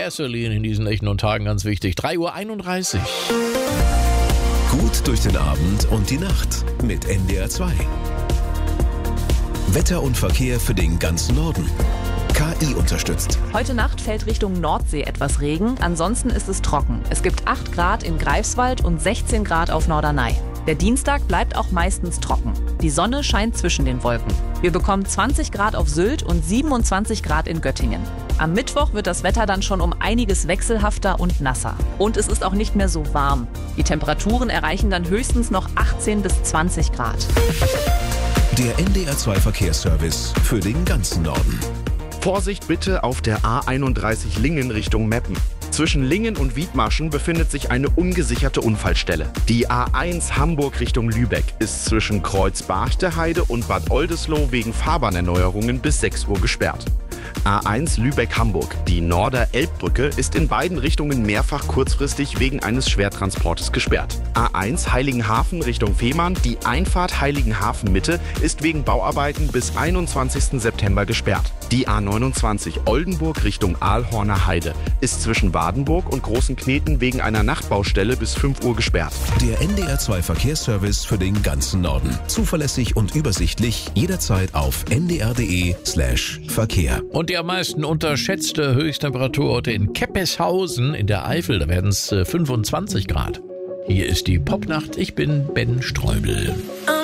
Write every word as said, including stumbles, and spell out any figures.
Gasoline in diesen Nächten und Tagen ganz wichtig. drei Uhr einunddreißig. Gut durch den Abend und die Nacht mit N D R zwei. Wetter und Verkehr für den ganzen Norden. K I unterstützt. Heute Nacht fällt Richtung Nordsee etwas Regen, ansonsten ist es trocken. Es gibt acht Grad in Greifswald und sechzehn Grad auf Norderney. Der Dienstag bleibt auch meistens trocken. Die Sonne scheint zwischen den Wolken. Wir bekommen zwanzig Grad auf Sylt und siebenundzwanzig Grad in Göttingen. Am Mittwoch wird das Wetter dann schon um einiges wechselhafter und nasser. Und es ist auch nicht mehr so warm. Die Temperaturen erreichen dann höchstens noch achtzehn bis zwanzig Grad. Der N D R zwei Verkehrsservice für den ganzen Norden. Vorsicht bitte auf der A einunddreißig Lingen Richtung Meppen. Zwischen Lingen und Wiedmarschen befindet sich eine ungesicherte Unfallstelle. Die A eins Hamburg Richtung Lübeck ist zwischen Kreuz-Barchte-Heide und Bad Oldesloe wegen Fahrbahnerneuerungen bis sechs Uhr gesperrt. A eins Lübeck-Hamburg. Die Norder-Elbbrücke ist in beiden Richtungen mehrfach kurzfristig wegen eines Schwertransportes gesperrt. A eins Heiligenhafen Richtung Fehmarn. Die Einfahrt Heiligenhafen-Mitte ist wegen Bauarbeiten bis einundzwanzigsten September gesperrt. Die A neunundzwanzig Oldenburg Richtung Aalhorner Heide ist zwischen Wadenburg und Großen Kneten wegen einer Nachtbaustelle bis fünf Uhr gesperrt. Der N D R zwei Verkehrsservice für den ganzen Norden. Zuverlässig und übersichtlich jederzeit auf n d r punkt d e slash Verkehr. Und die am meisten unterschätzte Höchsttemperatur heute in Keppeshausen in der Eifel, da werden es fünfundzwanzig Grad. Hier ist die Popnacht, ich bin Ben Streubel.